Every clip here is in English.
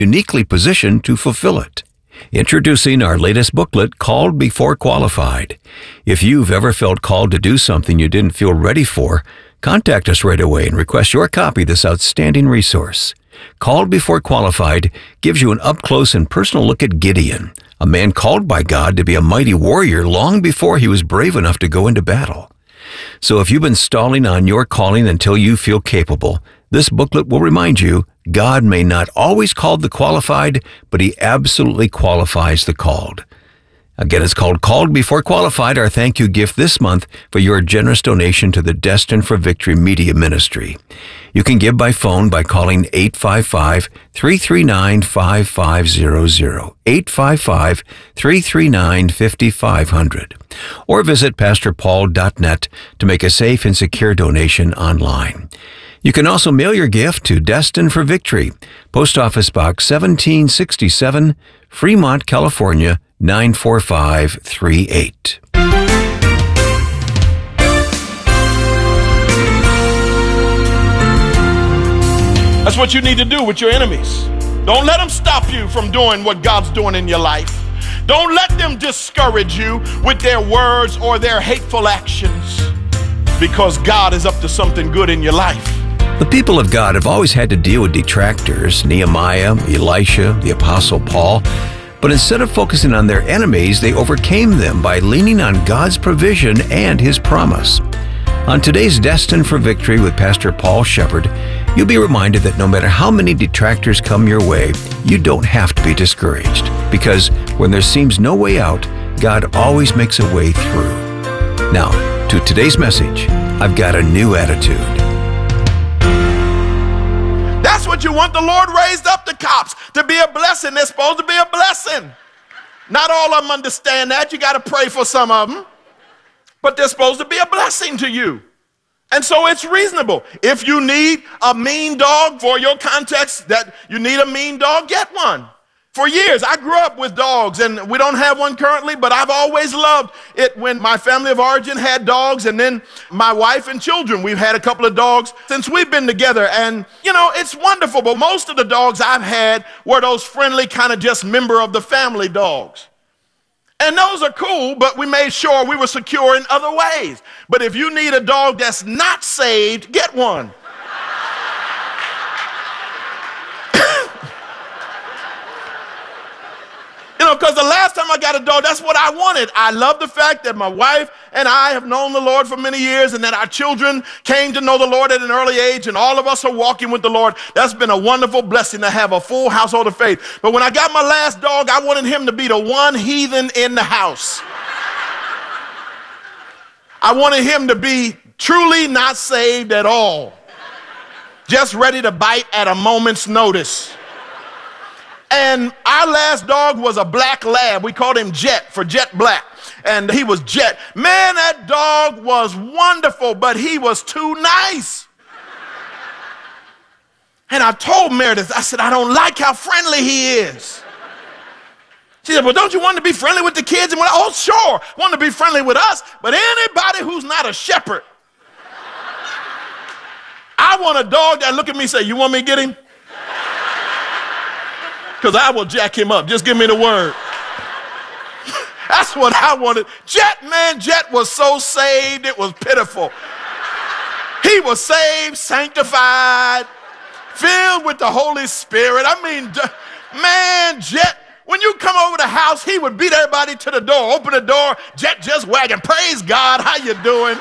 uniquely positioned to fulfill it. Introducing our latest booklet, Called Before Qualified. If you've ever felt called to do something you didn't feel ready for, contact us right away and request your copy of this outstanding resource. Called Before Qualified gives you an up-close and personal look at Gideon, a man called by God to be a mighty warrior long before he was brave enough to go into battle. So if you've been stalling on your calling until you feel capable, this booklet will remind you God may not always call the qualified, but He absolutely qualifies the called. Again, it's called Called Before Qualified, our thank you gift this month for your generous donation to the Destined for Victory Media Ministry. You can give by phone by calling 855-339-5500, 855-339-5500, or visit pastorpaul.net to make a safe and secure donation online. You can also mail your gift to Destined for Victory, Post Office Box 1767, Fremont, California, 94538. That's what you need to do with your enemies. Don't let them stop you from doing what God's doing in your life. Don't let them discourage you with their words or their hateful actions, because God is up to something good in your life. The people of God have always had to deal with detractors, Nehemiah, Elisha, the Apostle Paul. But instead of focusing on their enemies, they overcame them by leaning on God's provision and His promise. On today's Destined for Victory with Pastor Paul Shepherd, you'll be reminded that no matter how many detractors come your way, you don't have to be discouraged, because when there seems no way out, God always makes a way through. Now, to today's message, I've got a new attitude. That's what you want. The Lord raised up the cops to be a blessing. They're supposed to be a blessing. Not all of them understand that. You got to pray for some of them. But they're supposed to be a blessing to you. And so it's reasonable. If you need a mean dog for your context, that you need a mean dog, get one. For years, I grew up with dogs, and we don't have one currently, but I've always loved it when my family of origin had dogs, and then my wife and children, we've had a couple of dogs since we've been together. And, you know, it's wonderful, but most of the dogs I've had were those friendly kind of just member of the family dogs. And those are cool, but we made sure we were secure in other ways. But if you need a dog that's not saved, get one. You know, because the last time I got a dog, that's what I wanted. I love the fact that my wife and I have known the Lord for many years, and that our children came to know the Lord at an early age, and all of us are walking with the Lord. That's been a wonderful blessing to have a full household of faith. But when I got my last dog, I wanted him to be the one heathen in the house. I wanted him to be truly not saved at all, just ready to bite at a moment's notice. And our last dog was a black lab. We called him Jet for Jet Black. And he was Jet. Man, that dog was wonderful, but he was too nice. And I told Meredith, I said, I don't like how friendly he is. She said, well, don't you want to be friendly with the kids? And oh, sure, want to be friendly with us, but anybody who's not a shepherd. I want a dog that look at me and say, you want me to get him? Because I will jack him up. Just give me the word. That's what I wanted. Jet was so saved, it was pitiful. He was saved, sanctified, filled with the Holy Spirit. I mean, man, Jet, when you come over the house, he would beat everybody to the door. Open the door, Jet just wagging. Praise God, how you doing?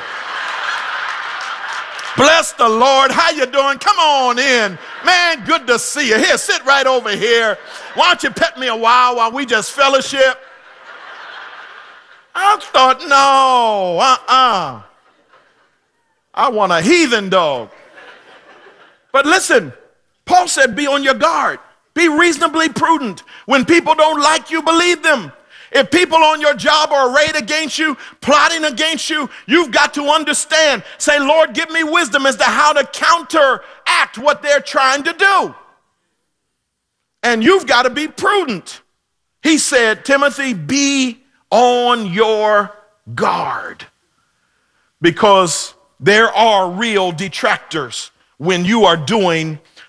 Bless the Lord. How you doing? Come on in. Man, good to see you. Here, sit right over here. Why don't you pet me a while we just fellowship? I thought, no, I want a heathen dog. But listen, Paul said, be on your guard. Be reasonably prudent. When people don't like you, believe them. If people on your job are arrayed against you, plotting against you, you've got to understand. Say, Lord, give me wisdom as to how to counteract what they're trying to do. And you've got to be prudent. He said, Timothy, be on your guard, because there are real detractors when you are doing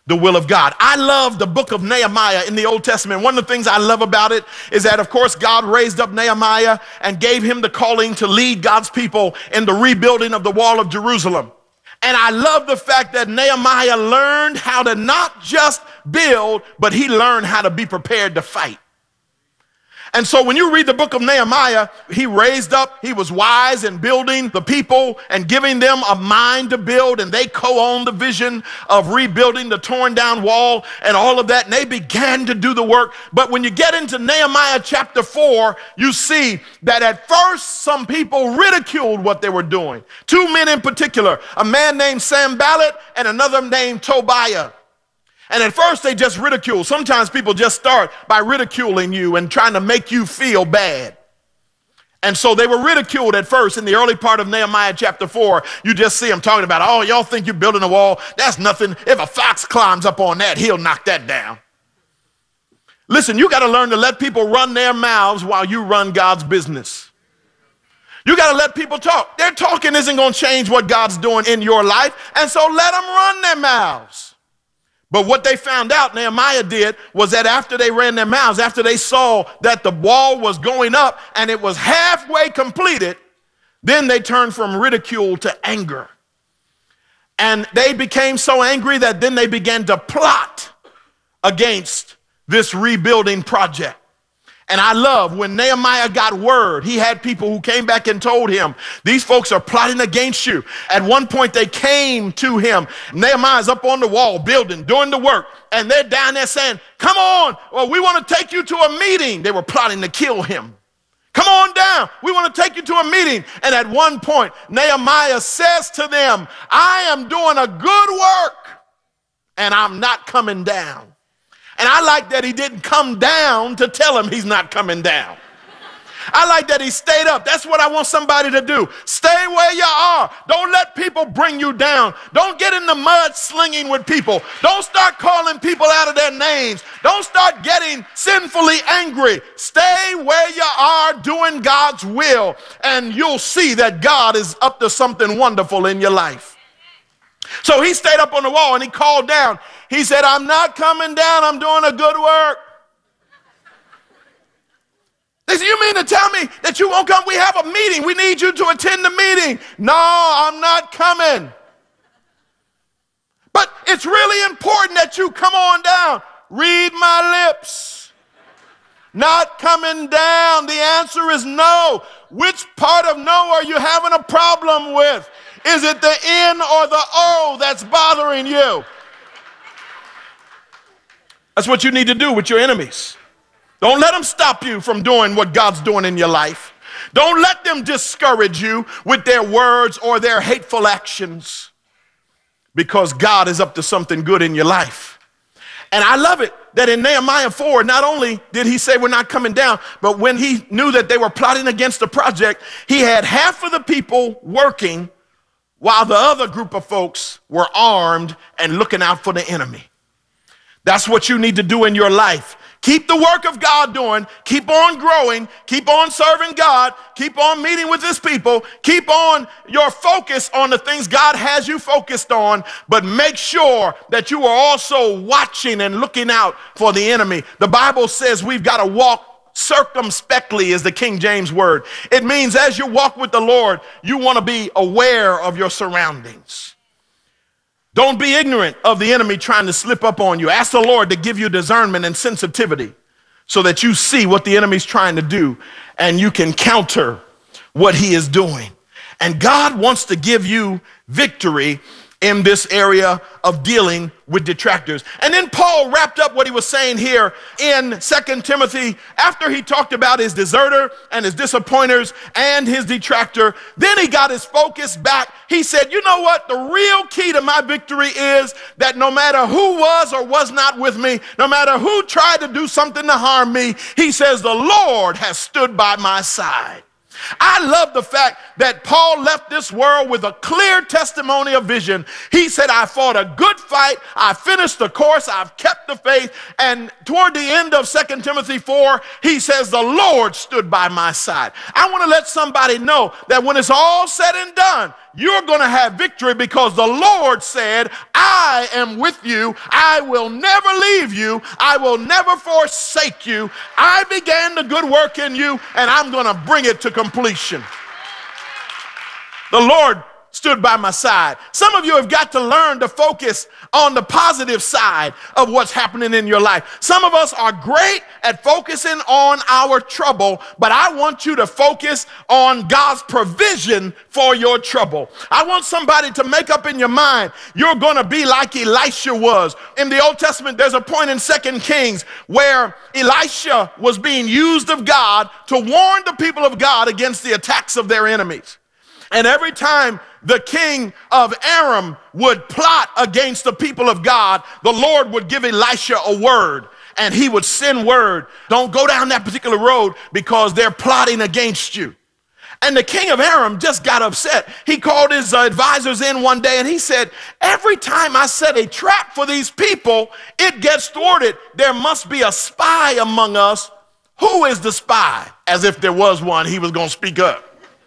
the will of God. I love the book of Nehemiah in the Old Testament. One of the things I love about it is that, of course, God raised up Nehemiah and gave him the calling to lead God's people in the rebuilding of the wall of Jerusalem. And I love the fact that Nehemiah learned how to not just build, but he learned how to be prepared to fight. And so when you read the book of Nehemiah, he raised up, he was wise in building the people and giving them a mind to build, and they co-owned the vision of rebuilding the torn down wall and all of that, and they began to do the work. But when you get into Nehemiah chapter 4, you see that at first some people ridiculed what they were doing. Two men in particular, a man named Sanballat and another named Tobiah. And at first they just ridicule. Sometimes people just start by ridiculing you and trying to make you feel bad. And so they were ridiculed at first in the early part of Nehemiah chapter 4. You just see them talking about, oh, y'all think you're building a wall? That's nothing. If a fox climbs up on that, he'll knock that down. Listen, you got to learn to let people run their mouths while you run God's business. You got to let people talk. Their talking isn't going to change what God's doing in your life. And so let them run their mouths. But what they found out, Nehemiah did, was that after they ran their mouths, after they saw that the wall was going up and it was halfway completed, then they turned from ridicule to anger. And they became so angry that then they began to plot against this rebuilding project. And I love when Nehemiah got word, he had people who came back and told him, these folks are plotting against you. At one point they came to him. Nehemiah's up on the wall building, doing the work. And they're down there saying, come on, well, we want to take you to a meeting. They were plotting to kill him. Come on down. We want to take you to a meeting. And at one point, Nehemiah says to them, I am doing a good work and I'm not coming down. And I like that he didn't come down to tell him he's not coming down. I like that he stayed up. That's what I want somebody to do. Stay where you are. Don't let people bring you down. Don't get in the mud slinging with people. Don't start calling people out of their names. Don't start getting sinfully angry. Stay where you are doing God's will, and you'll see that God is up to something wonderful in your life. So he stayed up on the wall and he called down. He said, I'm not coming down. I'm doing a good work. They said, you mean to tell me that you won't come? We have a meeting. We need you to attend the meeting. No, I'm not coming. But it's really important that you come on down. Read my lips. Not coming down. The answer is no. Which part of no are you having a problem with? Is it the N or the O that's bothering you? That's what you need to do with your enemies. Don't let them stop you from doing what God's doing in your life. Don't let them discourage you with their words or their hateful actions, because God is up to something good in your life. And I love it that in Nehemiah 4, not only did he say we're not coming down, but when he knew that they were plotting against the project, he had half of the people working while the other group of folks were armed and looking out for the enemy. That's what you need to do in your life. Keep the work of God doing. Keep on growing. Keep on serving God. Keep on meeting with his people. Keep on your focus on the things God has you focused on, but make sure that you are also watching and looking out for the enemy. The Bible says we've got to walk circumspectly, is the King James word. It means as you walk with the Lord, you want to be aware of your surroundings. Don't be ignorant of the enemy trying to slip up on you. Ask the Lord to give you discernment and sensitivity so that you see what the enemy's trying to do and you can counter what he is doing. And God wants to give you victory in this area of dealing with detractors. And then Paul wrapped up what he was saying here in 2 Timothy after he talked about his deserter and his disappointers and his detractor. Then he got his focus back. He said, you know what? The real key to my victory is that no matter who was or was not with me, no matter who tried to do something to harm me, he says, the Lord has stood by my side. I love the fact that Paul left this world with a clear testimony of vision. He said, I fought a good fight. I finished the course. I've kept the faith. And toward the end of 2 Timothy 4, he says, the Lord stood by my side. I want to let somebody know that when it's all said and done, you're going to have victory because the Lord said, I am with you. I will never leave you. I will never forsake you. I began the good work in you, and I'm going to bring it to completion. The Lord stood by my side. Some of you have got to learn to focus on the positive side of what's happening in your life. Some of us are great at focusing on our trouble, but I want you to focus on God's provision for your trouble. I want somebody to make up in your mind, you're going to be like Elisha was. In the Old Testament, there's a point in 2 Kings where Elisha was being used of God to warn the people of God against the attacks of their enemies. And every time the king of Aram would plot against the people of God, the Lord would give Elisha a word, and he would send word, don't go down that particular road because they're plotting against you. And the king of Aram just got upset. He called his advisors in one day and he said, every time I set a trap for these people, it gets thwarted. There must be a spy among us. Who is the spy? As if there was one, he was going to speak up.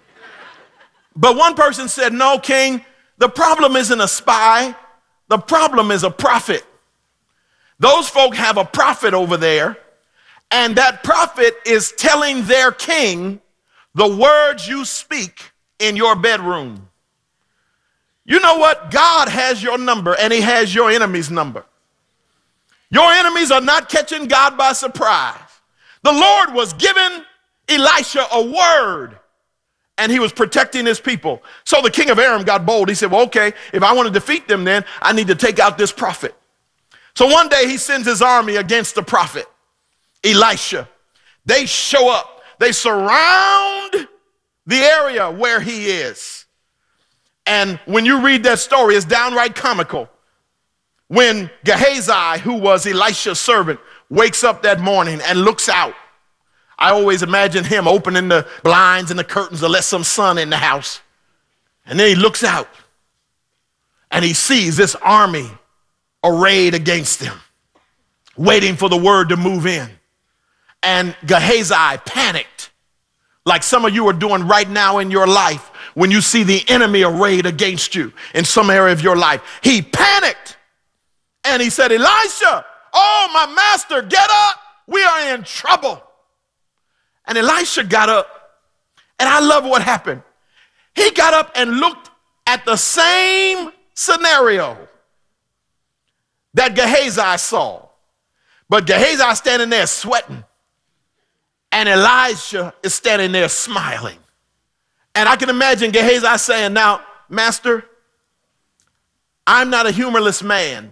But one person said, no, king, the problem isn't a spy. The problem is a prophet. Those folk have a prophet over there, and that prophet is telling their king the words you speak in your bedroom. You know what? God has your number, and he has your enemy's number. Your enemies are not catching God by surprise. The Lord was giving Elisha a word, and he was protecting his people. So the king of Aram got bold. He said, well, okay, if I want to defeat them, then I need to take out this prophet. So one day he sends his army against the prophet, Elisha. They show up. They surround the area where he is. And when you read that story, it's downright comical. When Gehazi, who was Elisha's servant, wakes up that morning and looks out, I always imagine him opening the blinds and the curtains to let some sun in the house. And then he looks out and he sees this army arrayed against him, waiting for the word to move in. And Gehazi panicked, like some of you are doing right now in your life when you see the enemy arrayed against you in some area of your life. He panicked and he said, Elisha, oh, my master, get up. We are in trouble. And Elisha got up, and I love what happened. He got up and looked at the same scenario that Gehazi saw. But Gehazi standing there sweating, and Elisha is standing there smiling. And I can imagine Gehazi saying, now, master, I'm not a humorless man.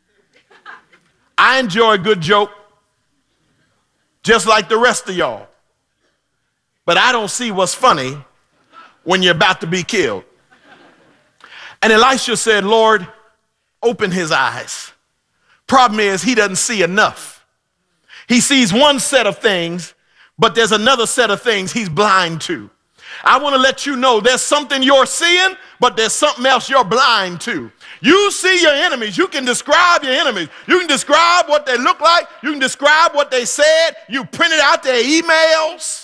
I enjoy a good joke, just like the rest of y'all. But I don't see what's funny when you're about to be killed. And Elisha said, Lord, open his eyes. Problem is, he doesn't see enough. He sees one set of things, but there's another set of things he's blind to. I want to let you know there's something you're seeing, but there's something else you're blind to. You see your enemies. You can describe your enemies. You can describe what they look like. You can describe what they said. You printed out their emails.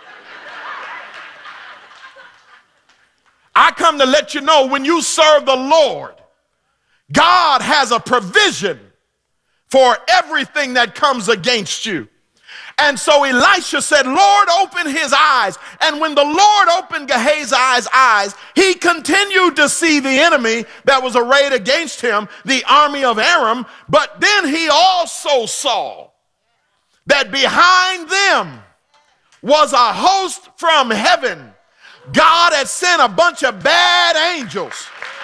I come to let you know when you serve the Lord, God has a provision for everything that comes against you. And so Elisha said, Lord, open his eyes. And when the Lord opened Gehazi's eyes, he continued to see the enemy that was arrayed against him, the army of Aram. But then he also saw that behind them was a host from heaven. God had sent a bunch of bad angels.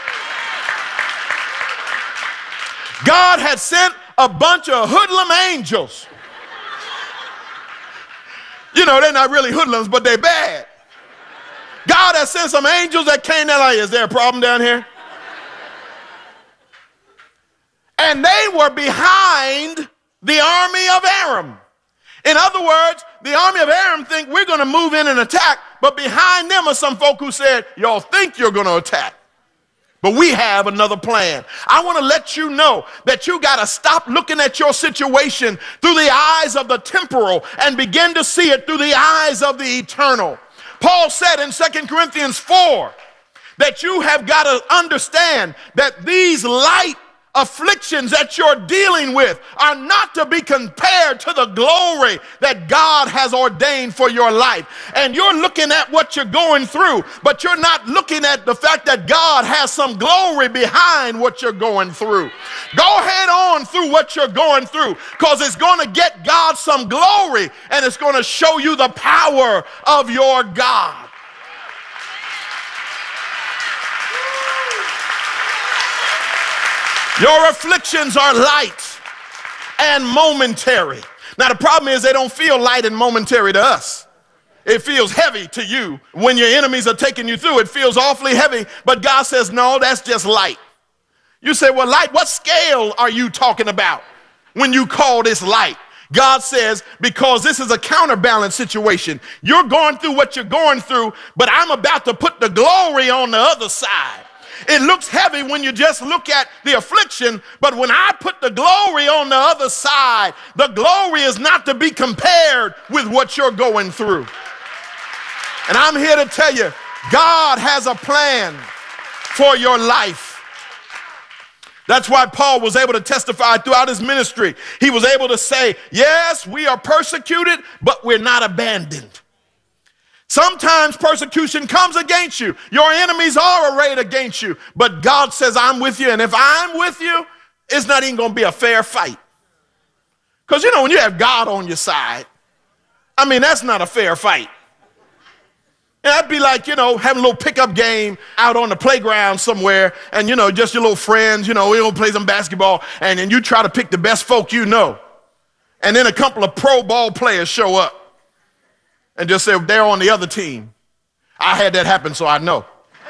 God had sent a bunch of hoodlum angels. You know, they're not really hoodlums, but they're bad. God has sent some angels that came down like, is there a problem down here? And they were behind the army of Aram. In other words, the army of Aram think we're going to move in and attack, but behind them are some folk who said, y'all think you're going to attack, but we have another plan. I want to let you know that you got to stop looking at your situation through the eyes of the temporal and begin to see it through the eyes of the eternal. Paul said in 2 Corinthians 4 that you have got to understand that these light afflictions that you're dealing with are not to be compared to the glory that God has ordained for your life. And you're looking at what you're going through, but you're not looking at the fact that God has some glory behind what you're going through. Go head on through what you're going through, because it's going to get God some glory, and it's going to show you the power of your God. Your afflictions are light and momentary. Now, the problem is they don't feel light and momentary to us. It feels heavy to you. When your enemies are taking you through, it feels awfully heavy, but God says, no, that's just light. You say, well, light, what scale are you talking about when you call this light? God says, because this is a counterbalance situation. You're going through what you're going through, but I'm about to put the glory on the other side. It looks heavy when you just look at the affliction, but when I put the glory on the other side, the glory is not to be compared with what you're going through. And I'm here to tell you, God has a plan for your life. That's why Paul was able to testify throughout his ministry. He was able to say, yes, we are persecuted, but we're not abandoned. Sometimes persecution comes against you. Your enemies are arrayed against you. But God says, I'm with you. And if I'm with you, it's not even going to be a fair fight. Because, you know, when you have God on your side, I mean, that's not a fair fight. And that'd be like, you know, having a little pickup game out on the playground somewhere. And, you know, just your little friends, you know, we don't play some basketball. And then you try to pick the best folk you know. And then a couple of pro ball players show up. And just say, they're on the other team. I had that happen, so I know.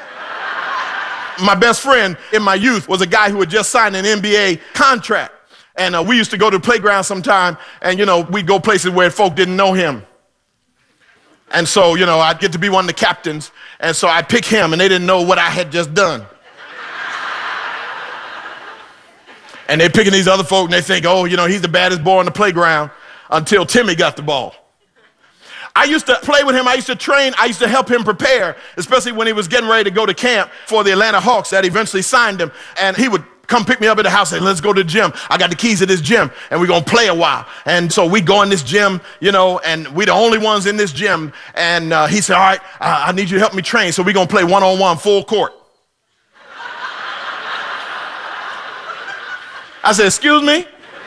My best friend in my youth was a guy who had just signed an NBA contract. And we used to go to the playground sometime, and, you know, we'd go places where folk didn't know him. And so, you know, I'd get to be one of the captains, and so I'd pick him, and they didn't know what I had just done. And they're picking these other folk, and they think, oh, you know, he's the baddest boy on the playground, until Timmy got the ball. I used to play with him. I used to train. I used to help him prepare, especially when he was getting ready to go to camp for the Atlanta Hawks that eventually signed him. And he would come pick me up at the house and say, let's go to the gym. I got the keys to this gym, and we're going to play a while. And so we go in this gym, you know, and we're the only ones in this gym. And he said, all right, I need you to help me train. So we're going to play one-on-one, full court. I said, excuse me?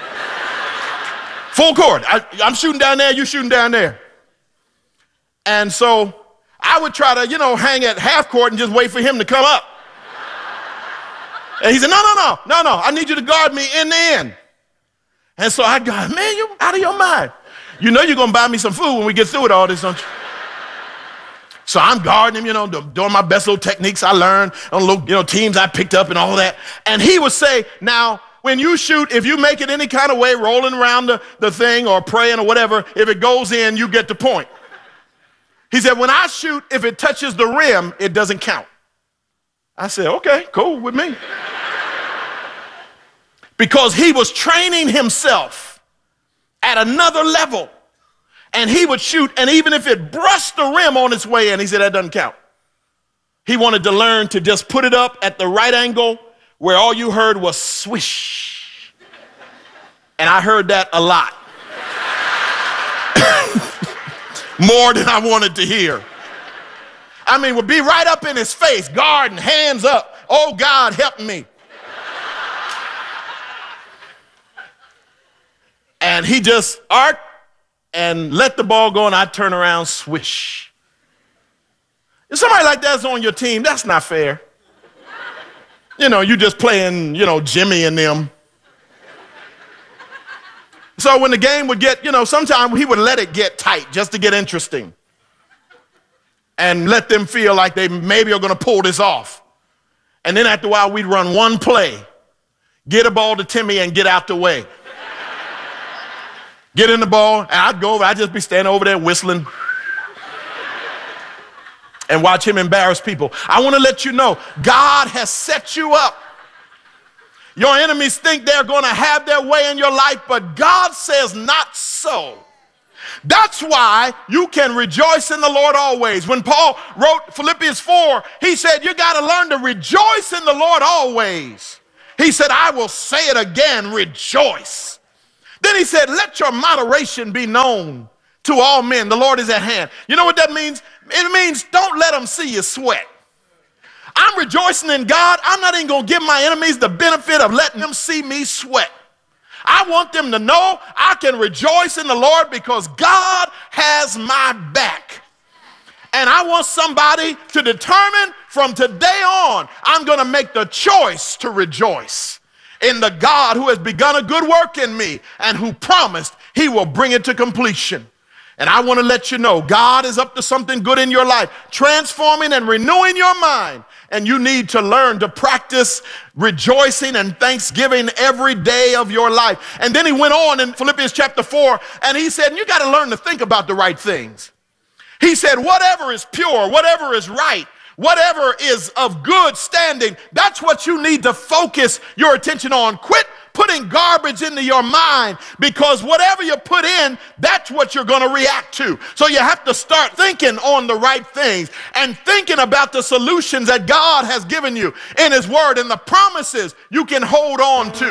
Full court. I'm shooting down there, you shooting down there. And so I would try to, you know, hang at half court and just wait for him to come up. And he said, no, I need you to guard me in the end. And so I go, man, you out of your mind. You know you're going to buy me some food when we get through with all this, don't you? So I'm guarding him, you know, doing my best little techniques I learned on little, you know, teams I picked up and all that. And he would say, now, when you shoot, if you make it any kind of way, rolling around the thing or praying or whatever, if it goes in, you get the point. He said, when I shoot, if it touches the rim, it doesn't count. I said, okay, cool with me. Because he was training himself at another level. And he would shoot, and even if it brushed the rim on its way in, he said, that doesn't count. He wanted to learn to just put it up at the right angle where all you heard was swish. And I heard that a lot. More than I wanted to hear. I mean, would be right up in his face, guarding, hands up. Oh, God, help me. And he just arced and let the ball go, and I'd turn around, swish. If somebody like that's on your team, that's not fair. You know, you just playing, you know, Jimmy and them. So when the game would get, you know, sometimes he would let it get tight just to get interesting and let them feel like they maybe are going to pull this off. And then after a while, we'd run one play, get a ball to Timmy and get out the way. Get in the ball, and I'd go over, I'd just be standing over there whistling and watch him embarrass people. I want to let you know, God has set you up. Your enemies think they're going to have their way in your life, but God says not so. That's why you can rejoice in the Lord always. When Paul wrote Philippians 4, he said, you got to learn to rejoice in the Lord always. He said, I will say it again, rejoice. Then he said, let your moderation be known to all men. The Lord is at hand. You know what that means? It means don't let them see you sweat. I'm rejoicing in God. I'm not even going to give my enemies the benefit of letting them see me sweat. I want them to know I can rejoice in the Lord because God has my back. And I want somebody to determine from today on, I'm going to make the choice to rejoice in the God who has begun a good work in me and who promised he will bring it to completion. And I want to let you know, God is up to something good in your life, transforming and renewing your mind. And you need to learn to practice rejoicing and thanksgiving every day of your life. And then he went on in Philippians chapter 4, and he said, you got to learn to think about the right things. He said, whatever is pure, whatever is right, whatever is of good standing, that's what you need to focus your attention on. Quit putting garbage into your mind, because whatever you put in, that's what you're going to react to. So you have to start thinking on the right things and thinking about the solutions that God has given you in his word and the promises you can hold on to.